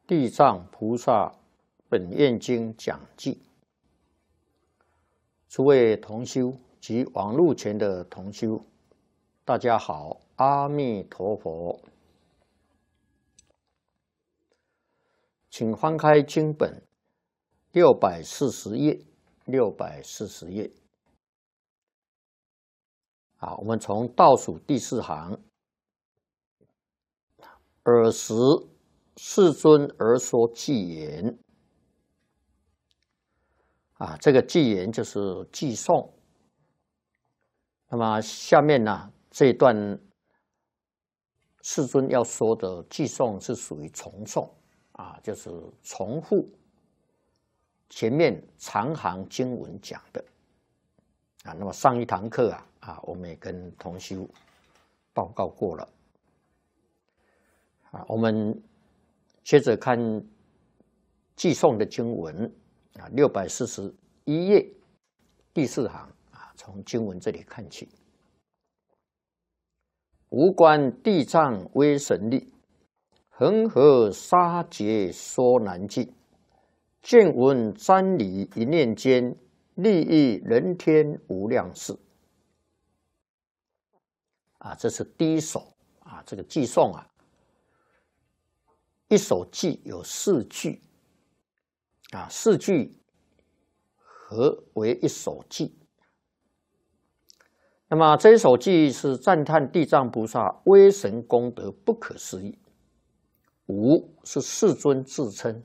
地藏菩萨本愿经讲记，诸位同修及网络前的同修，大家好，阿弥陀佛。请翻开经本640页，640页。我们从倒数第4行，尔时世尊而说偈言。这个偈言就是偈颂。那么下面呢，这一段世尊要说的偈颂是属于重诵就是重复前面长行经文讲的那么上一堂课我们也跟同修报告过了我们接着看偈颂的经文641页第4行从经文这里看起。无观地藏威神力，恒河沙劫说难尽。见闻瞻礼一念间，利益人天无量事。这是第一首这个偈颂一首偈有4句4句合为一首偈。那么这一首偈是赞叹地藏菩萨威神功德不可思议。无是世尊自称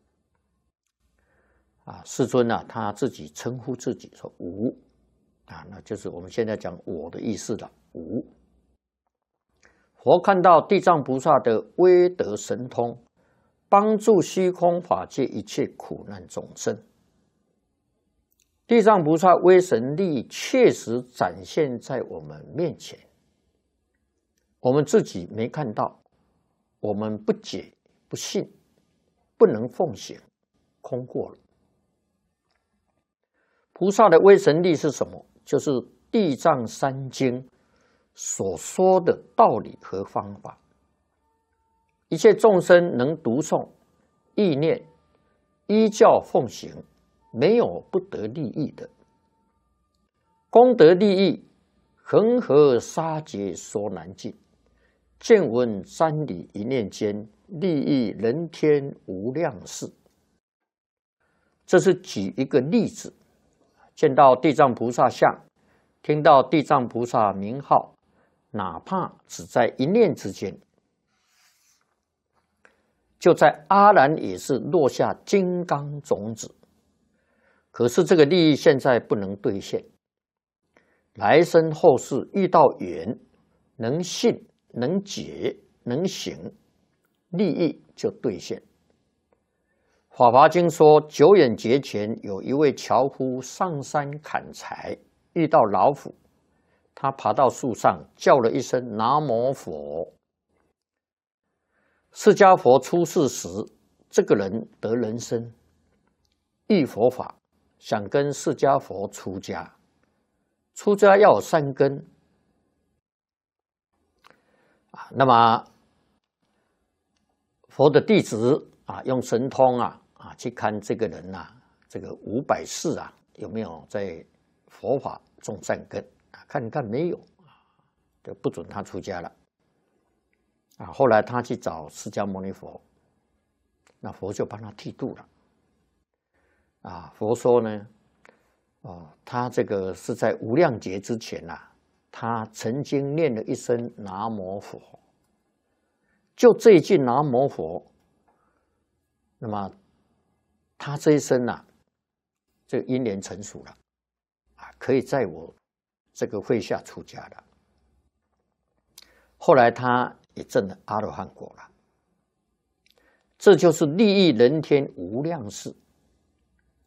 世尊他自己称呼自己说无那就是我们现在讲我的意思了。无佛看到地藏菩萨的威德神通，帮助虚空法界一切苦难众生。地藏菩萨威神力确实展现在我们面前，我们自己没看到，我们不解不信，不能奉行，空过了。菩萨的威神力是什么？就是地藏三经所说的道理和方法，一切众生能读诵、意念、依教奉行，没有不得利益的。功德利益，恒河沙劫说难尽。见闻瞻礼一念间，利益人天无量事。这是举一个例子，见到地藏菩萨像，听到地藏菩萨名号，哪怕只在一念之间，就在阿然也是落下金刚种子。可是这个利益现在不能兑现，来生后世遇到缘，能信能解能行，利益就兑现。法华经说，久远劫前有一位樵夫上山砍柴，遇到老虎，他爬到树上叫了一声南无佛。释迦佛出世时，这个人得人身，遇佛法，想跟释迦佛出家。出家要有3根那么佛的弟子用神通去看这个人这个500世有没有在佛法种善根看一看没有就不准他出家了后来他去找释迦牟尼佛，那佛就帮他剃度了佛说呢他这个是在无量劫之前他曾经念了一声南无佛，就这一句南无佛，那么他这一生这个因缘成熟了可以在我这个会下出家了。后来他也证了阿罗汉果了。这就是利益人天无量事